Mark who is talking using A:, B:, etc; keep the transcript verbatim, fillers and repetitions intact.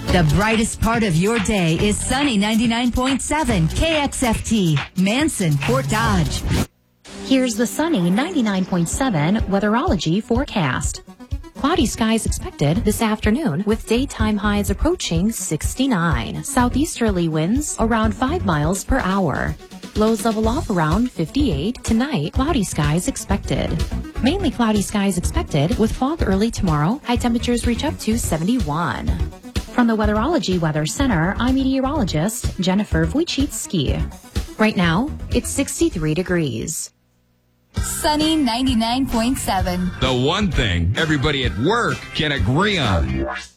A: The brightest part of your day is Sunny ninety-nine point seven K X F T, Manson, Fort Dodge.
B: Here's the Sunny ninety-nine point seven weatherology forecast. Cloudy skies expected this afternoon with daytime highs approaching sixty-nine. Southeasterly winds around five miles per hour. Lows level off around fifty-eight. Tonight, cloudy skies expected. Mainly cloudy skies expected with fog early tomorrow. High temperatures reach up to seventy-one. From the Weatherology Weather Center, I'm meteorologist Jennifer Wojcicki. Right now, it's sixty-three degrees.
A: Sunny ninety-nine point seven.
C: The one thing everybody at work can agree on.